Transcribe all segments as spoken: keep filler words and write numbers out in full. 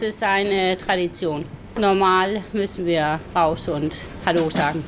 Das ist eine Tradition. Normal müssen wir raus und Hallo sagen.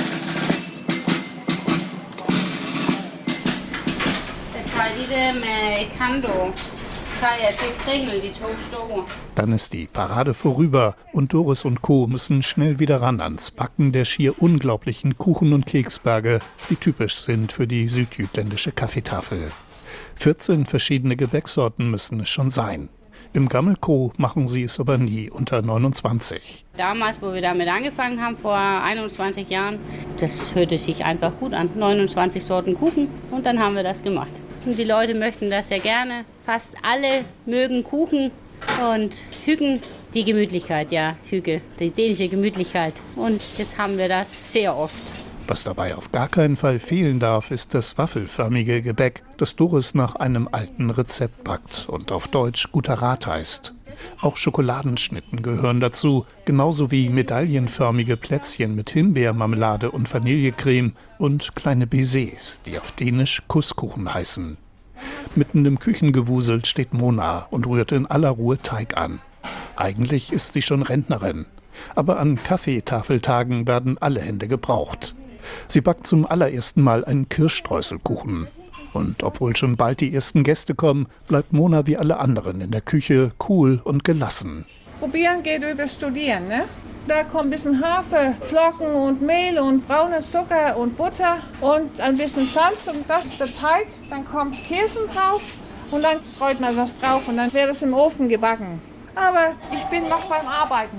Dann ist die Parade vorüber und Doris und Co. müssen schnell wieder ran ans Backen der schier unglaublichen Kuchen- und Keksberge, die typisch sind für die südjütländische Kaffeetafel. vierzehn verschiedene Gebäcksorten müssen es schon sein. Im Gammelkro machen sie es aber nie unter neunundzwanzig. Damals, wo wir damit angefangen haben, vor einundzwanzig Jahren, das hörte sich einfach gut an. neunundzwanzig Sorten Kuchen und dann haben wir das gemacht. Und die Leute möchten das sehr gerne. Fast alle mögen Kuchen und Hüggen. Die Gemütlichkeit, ja, Hüge, die dänische Gemütlichkeit. Und jetzt haben wir das sehr oft. Was dabei auf gar keinen Fall fehlen darf, ist das waffelförmige Gebäck, das Doris nach einem alten Rezept backt und auf Deutsch guter Rat heißt. Auch Schokoladenschnitten gehören dazu, genauso wie medaillenförmige Plätzchen mit Himbeermarmelade und Vanillecreme und kleine Baisers, die auf Dänisch Kusskuchen heißen. Mitten im Küchengewusel steht Mona und rührt in aller Ruhe Teig an. Eigentlich ist sie schon Rentnerin, aber an Kaffeetafeltagen werden alle Hände gebraucht. Sie backt zum allerersten Mal einen Kirschstreuselkuchen. Und obwohl schon bald die ersten Gäste kommen, bleibt Mona wie alle anderen in der Küche cool und gelassen. Probieren geht über Studieren, ne? Da kommt ein bisschen Haferflocken und Mehl und brauner Zucker und Butter und ein bisschen Salz und das ist der Teig. Dann kommt Käse drauf und dann streut man was drauf und dann wird es im Ofen gebacken. Aber ich bin noch beim Arbeiten.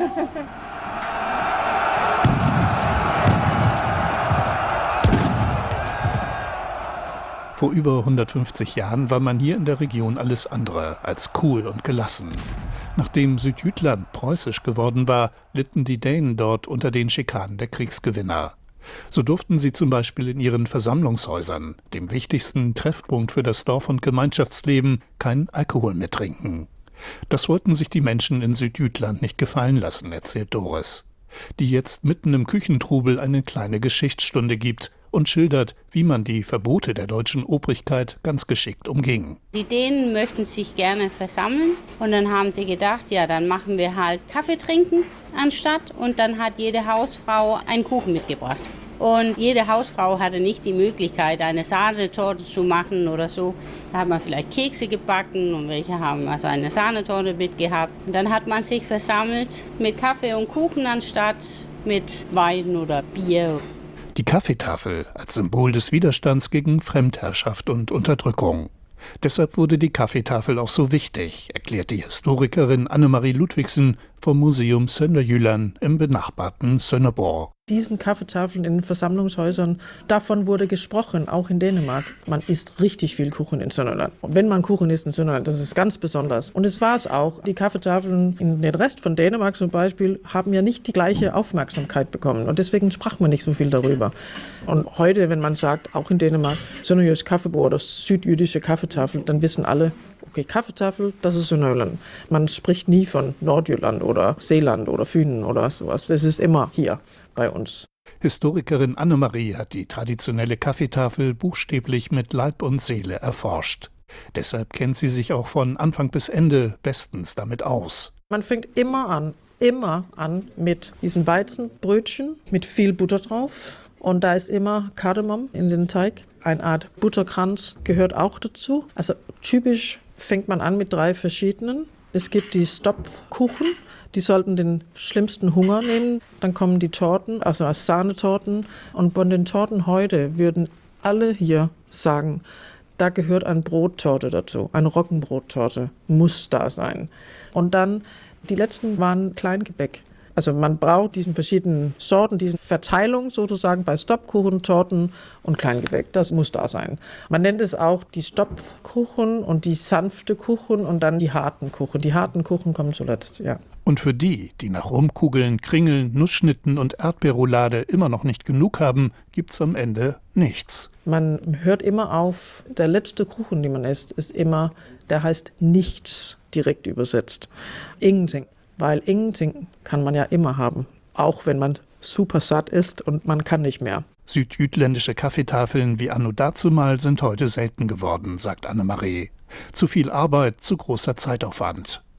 Vor über hundertfünfzig Jahren war man hier in der Region alles andere als cool und gelassen. Nachdem Südjütland preußisch geworden war, litten die Dänen dort unter den Schikanen der Kriegsgewinner. So durften sie zum Beispiel in ihren Versammlungshäusern, dem wichtigsten Treffpunkt für das Dorf- und Gemeinschaftsleben, keinen Alkohol mehr trinken. Das wollten sich die Menschen in Südjütland nicht gefallen lassen, erzählt Doris, die jetzt mitten im Küchentrubel eine kleine Geschichtsstunde gibt und schildert, wie man die Verbote der deutschen Obrigkeit ganz geschickt umging. Die Dänen möchten sich gerne versammeln und dann haben sie gedacht, ja, dann machen wir halt Kaffee trinken anstatt und dann hat jede Hausfrau einen Kuchen mitgebracht. Und jede Hausfrau hatte nicht die Möglichkeit, eine Sahnetorte zu machen oder so. Da hat man vielleicht Kekse gebacken und welche haben also eine Sahnetorte mitgehabt. Und dann hat man sich versammelt mit Kaffee und Kuchen anstatt mit Wein oder Bier. Die Kaffeetafel als Symbol des Widerstands gegen Fremdherrschaft und Unterdrückung. Deshalb wurde die Kaffeetafel auch so wichtig, erklärt die Historikerin Annemarie Ludvigsen vom Museum Sønderjylland im benachbarten Sønderborg. Diesen Kaffeetafeln in den Versammlungshäusern, davon wurde gesprochen, auch in Dänemark. Man isst richtig viel Kuchen in Sønderjylland. Und wenn man Kuchen isst in Sønderjylland, das ist ganz besonders. Und es war es auch. Die Kaffeetafeln in den Rest von Dänemark zum Beispiel haben ja nicht die gleiche Aufmerksamkeit bekommen. Und deswegen sprach man nicht so viel darüber. Und heute, wenn man sagt, auch in Dänemark, Sønderjysk Kaffebord oder südjüdische Kaffeetafel, dann wissen alle, okay, Kaffeetafel, das ist Sønderjylland. Man spricht nie von Nordjylland oder Seeland oder Fünen oder sowas. Das ist immer hier bei uns. Historikerin Annemarie hat die traditionelle Kaffeetafel buchstäblich mit Leib und Seele erforscht. Deshalb kennt sie sich auch von Anfang bis Ende bestens damit aus. Man fängt immer an, immer an mit diesen Weizenbrötchen mit viel Butter drauf. Und da ist immer Kardamom in den Teig. Eine Art Butterkranz gehört auch dazu. Also typisch fängt man an mit drei verschiedenen. Es gibt die Stopfkuchen, die sollten den schlimmsten Hunger nehmen. Dann kommen die Torten, also als Sahnetorten. Und von den Torten heute würden alle hier sagen, da gehört eine Brottorte dazu. Eine Roggenbrottorte muss da sein. Und dann, die letzten waren Kleingebäck. Also man braucht diesen verschiedenen Sorten, diese Verteilung sozusagen bei Stopfkuchen, Torten und Kleingebäck. Das muss da sein. Man nennt es auch die Stopfkuchen und die sanfte Kuchen und dann die harten Kuchen. Die harten Kuchen kommen zuletzt, ja. Und für die, die nach Rumkugeln, Kringeln, Nussschnitten und Erdbeerroulade immer noch nicht genug haben, gibt's am Ende nichts. Man hört immer auf, der letzte Kuchen, den man isst, ist immer, der heißt nichts direkt übersetzt. Ingenting. Weil Ingenting kann man ja immer haben, auch wenn man super satt ist und man kann nicht mehr. Südjütländische Kaffeetafeln wie anno dazumal sind heute selten geworden, sagt Annemarie. Zu viel Arbeit, zu großer Zeitaufwand.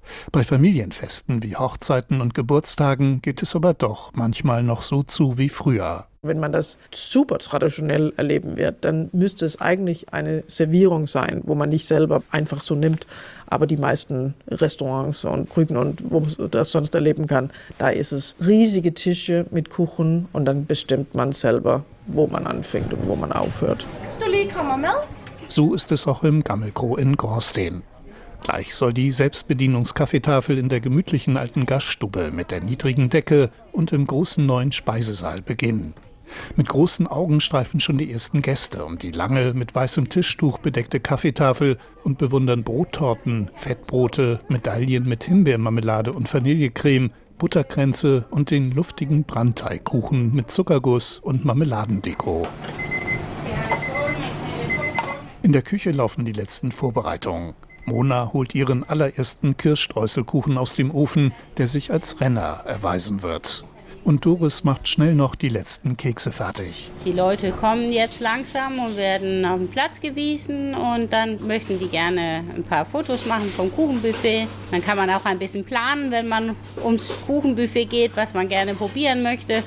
Bei Familienfesten wie Hochzeiten und Geburtstagen geht es aber doch manchmal noch so zu wie früher. Wenn man das super traditionell erleben wird, dann müsste es eigentlich eine Servierung sein, wo man nicht selber einfach so nimmt. Aber die meisten Restaurants und Brücken und wo man das sonst erleben kann, da ist es riesige Tische mit Kuchen und dann bestimmt man selber, wo man anfängt und wo man aufhört. So ist es auch im Gammelkro in Gorsten. Gleich soll die Selbstbedienungskaffeetafel in der gemütlichen alten Gaststube mit der niedrigen Decke und im großen neuen Speisesaal beginnen. Mit großen Augen streifen schon die ersten Gäste um die lange, mit weißem Tischtuch bedeckte Kaffeetafel und bewundern Brottorten, Fettbrote, Medaillen mit Himbeermarmelade und Vanillecreme, Butterkränze und den luftigen Brandteigkuchen mit Zuckerguss und Marmeladendeko. In der Küche laufen die letzten Vorbereitungen. Mona holt ihren allerersten Kirschstreuselkuchen aus dem Ofen, der sich als Renner erweisen wird. Und Doris macht schnell noch die letzten Kekse fertig. Die Leute kommen jetzt langsam und werden auf den Platz gewiesen und dann möchten die gerne ein paar Fotos machen vom Kuchenbuffet. Dann kann man auch ein bisschen planen, wenn man ums Kuchenbuffet geht, was man gerne probieren möchte.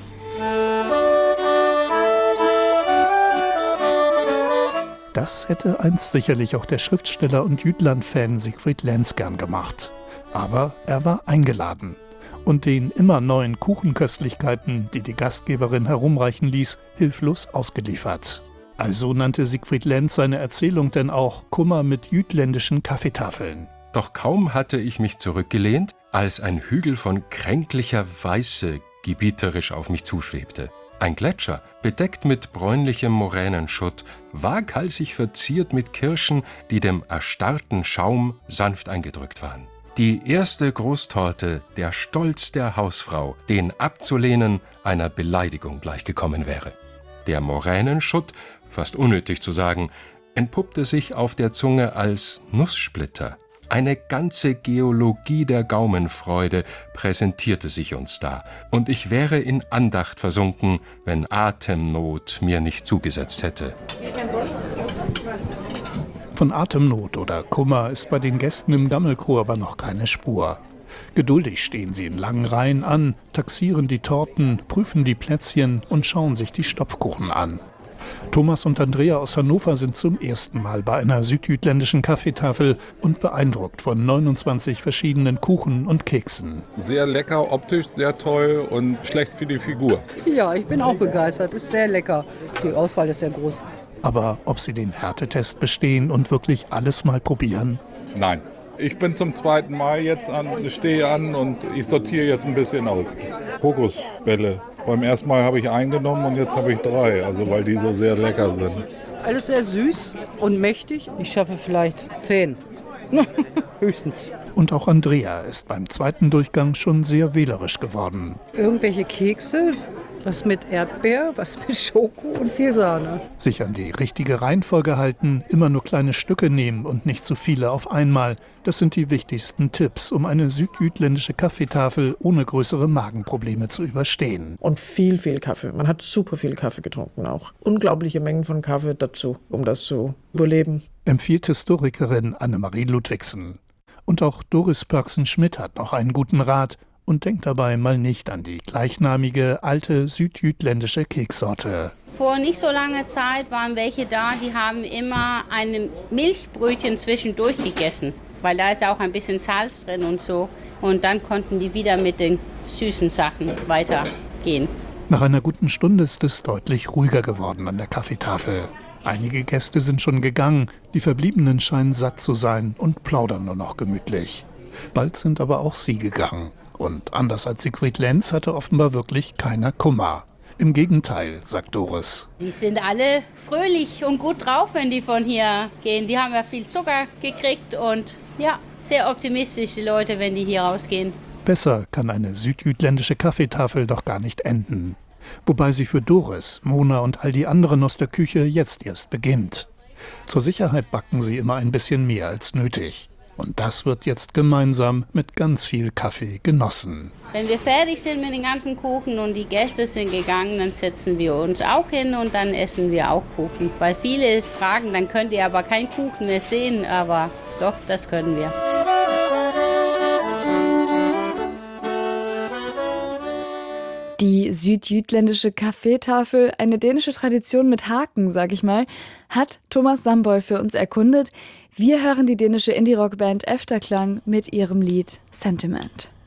Das hätte einst sicherlich auch der Schriftsteller und Jütland-Fan Siegfried Lenz gern gemacht. Aber er war eingeladen. Und den immer neuen Kuchenköstlichkeiten, die die Gastgeberin herumreichen ließ, hilflos ausgeliefert. Also nannte Siegfried Lenz seine Erzählung denn auch Kummer mit jütländischen Kaffeetafeln. Doch kaum hatte ich mich zurückgelehnt, als ein Hügel von kränklicher Weiße gebieterisch auf mich zuschwebte. Ein Gletscher, bedeckt mit bräunlichem Moränenschutt, waghalsig verziert mit Kirschen, die dem erstarrten Schaum sanft eingedrückt waren. Die erste Großtorte, der Stolz der Hausfrau, den abzulehnen einer Beleidigung gleichgekommen wäre. Der Moränenschutt, fast unnötig zu sagen, entpuppte sich auf der Zunge als Nusssplitter. Eine ganze Geologie der Gaumenfreude präsentierte sich uns da, und ich wäre in Andacht versunken, wenn Atemnot mir nicht zugesetzt hätte. Von Atemnot oder Kummer ist bei den Gästen im Gammelkro aber noch keine Spur. Geduldig stehen sie in langen Reihen an, taxieren die Torten, prüfen die Plätzchen und schauen sich die Stopfkuchen an. Thomas und Andrea aus Hannover sind zum ersten Mal bei einer südjütländischen Kaffeetafel und beeindruckt von neunundzwanzig verschiedenen Kuchen und Keksen. Sehr lecker, optisch sehr toll und schlecht für die Figur. Ja, ich bin auch begeistert. Ist sehr lecker. Die Auswahl ist sehr groß. Aber ob sie den Härtetest bestehen und wirklich alles mal probieren? Nein. Ich bin zum zweiten Mal jetzt an, stehe an und ich sortiere jetzt ein bisschen aus. Kokosbälle. Beim ersten Mal habe ich eingenommen und jetzt habe ich drei, also weil die so sehr lecker sind. Alles sehr süß und mächtig. Ich schaffe vielleicht zehn. Höchstens. Und auch Andrea ist beim zweiten Durchgang schon sehr wählerisch geworden. Irgendwelche Kekse, was mit Erdbeer, was mit Schoko und viel Sahne. Sich an die richtige Reihenfolge halten, immer nur kleine Stücke nehmen und nicht zu viele auf einmal. Das sind die wichtigsten Tipps, um eine südjütländische Kaffeetafel ohne größere Magenprobleme zu überstehen. Und viel, viel Kaffee. Man hat super viel Kaffee getrunken auch. Unglaubliche Mengen von Kaffee dazu, um das zu überleben. Empfiehlt Historikerin Annemarie Ludwigsen. Und auch Doris Pörksen-Schmidt hat noch einen guten Rat und denkt dabei mal nicht an die gleichnamige alte südjütländische Keksorte. Vor nicht so langer Zeit waren welche da, die haben immer ein Milchbrötchen zwischendurch gegessen, weil da ist auch ein bisschen Salz drin und so. Und dann konnten die wieder mit den süßen Sachen weitergehen. Nach einer guten Stunde ist es deutlich ruhiger geworden an der Kaffeetafel. Einige Gäste sind schon gegangen, die Verbliebenen scheinen satt zu sein und plaudern nur noch gemütlich. Bald sind aber auch sie gegangen. Und anders als Siegfried Lenz hatte offenbar wirklich keiner Kummer. Im Gegenteil, sagt Doris. Die sind alle fröhlich und gut drauf, wenn die von hier gehen. Die haben ja viel Zucker gekriegt und ja, sehr optimistisch die Leute, wenn die hier rausgehen. Besser kann eine südjütländische Kaffeetafel doch gar nicht enden. Wobei sie für Doris, Mona und all die anderen aus der Küche jetzt erst beginnt. Zur Sicherheit backen sie immer ein bisschen mehr als nötig. Und das wird jetzt gemeinsam mit ganz viel Kaffee genossen. Wenn wir fertig sind mit den ganzen Kuchen und die Gäste sind gegangen, dann setzen wir uns auch hin und dann essen wir auch Kuchen. Weil viele fragen, dann könnt ihr aber keinen Kuchen mehr sehen, aber doch, das können wir. Die südjütländische Kaffeetafel, eine dänische Tradition mit Haken, sag ich mal, hat Thomas Samboy für uns erkundet. Wir hören die dänische Indie-Rock-Band Efterklang mit ihrem Lied Sentiment.